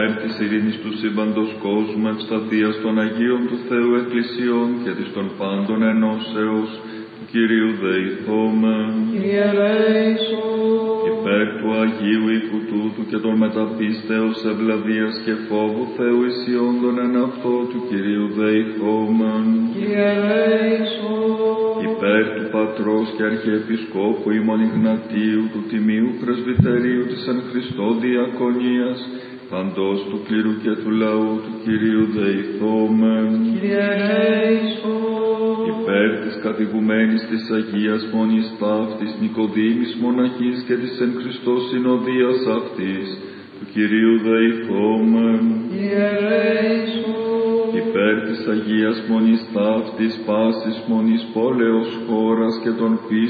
υπέρ της ειρήνης του σύμπαντος κόσμου, ευσταθίας των Αγίων του Θεού Εκκλησιών και της των πάντων ενώσεως, του Κυρίου δεηθόμεν. Κύριε ελέησον. Υπέρ του Αγίου οίκου τούτου και των μεταπίστεως ευλαβίας και φόβου Θεού ισιόντων εν αυτό του Κυρίου δεηθόμεν. Κύριε ελέησον. Υπέρ του Πατρός και Αρχιεπισκόπου ημών Ιγνατίου, του Τιμίου Πρεσβυτερίου της εν Χριστώ Διακονίας, παντός του κλήρου και του λαού του Κυρίου δεηθόμεν. Κύριε ελέησον. Υπέρ της κατηγουμένης της Αγίας Μονής ταύτης Νικοδήμης μοναχής και της εν Χριστώ συνοδείας αυτής, του Κυρίου δεηθόμεν. Κύριε ελέησον. Υπέρ της Αγίας Μονής ταύτης πάσης μονής πόλεως χώρας και των πίστων